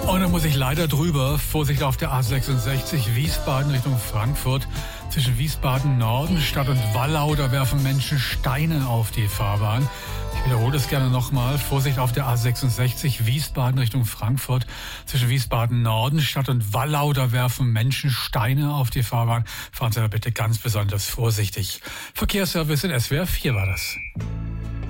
Und da muss ich leider drüber. Vorsicht auf der A66 Wiesbaden Richtung Frankfurt. Zwischen Wiesbaden Norden, Stadt und Wallau, da werfen Menschen Steine auf die Fahrbahn. Ich wiederhole es gerne nochmal. Vorsicht auf der A66 Wiesbaden Richtung Frankfurt. Zwischen Wiesbaden Norden, Stadt und Wallau, da werfen Menschen Steine auf die Fahrbahn. Fahren Sie da bitte ganz besonders vorsichtig. Verkehrsservice in SWR 4 war das.